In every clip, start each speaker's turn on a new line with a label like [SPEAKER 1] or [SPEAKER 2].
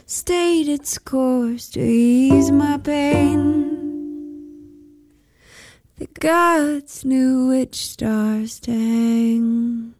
[SPEAKER 1] stayed its course to ease my pain. The gods knew which stars to hang.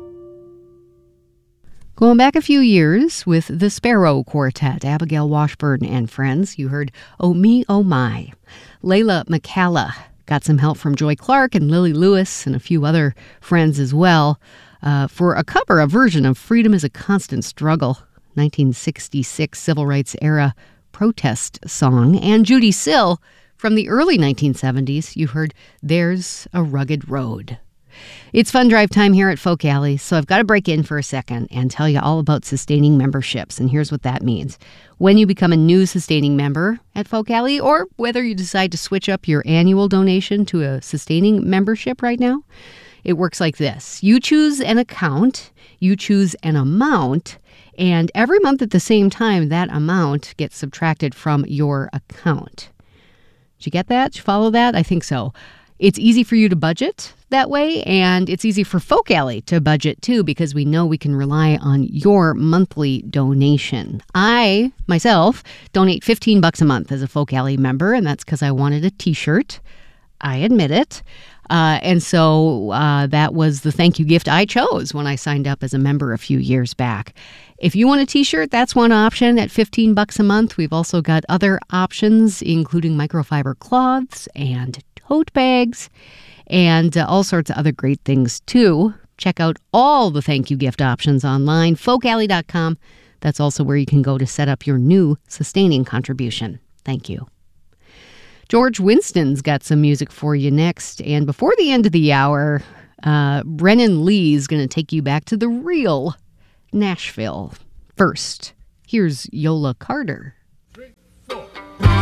[SPEAKER 2] Going back a few years with the Sparrow Quartet, Abigail Washburn and friends, you heard Oh Me, Oh My. Layla McCalla got some help from Joy Clark and Lily Lewis and a few other friends as well for a version of Freedom is a Constant Struggle, 1966 civil rights era protest song. And Judy Sill, from the early 1970s, you heard There's a Rugged Road. It's fun drive time here at Folk Alley, so I've got to break in for a second and tell you all about sustaining memberships, and here's what that means. When you become a new sustaining member at Folk Alley, or whether you decide to switch up your annual donation to a sustaining membership right now, it works like this. You choose an account, you choose an amount, and every month at the same time, that amount gets subtracted from your account. Did you get that? Did you follow that? I think so. It's easy for you to budget that way, and it's easy for Folk Alley to budget too, because we know we can rely on your monthly donation. I, myself, donate $15 a month as a Folk Alley member, and that's because I wanted a t-shirt. I admit it. And so that was the thank you gift I chose when I signed up as a member a few years back. If you want a t-shirt, that's one option at $15 a month. We've also got other options, including microfiber cloths and tote bags and all sorts of other great things, too. Check out all the thank you gift options online, folkalley.com. That's also where you can go to set up your new sustaining contribution. Thank you. George Winston's got some music for you next. And before the end of the hour, Brennan Lee's going to take you back to the real Nashville. First, here's Yola Carter.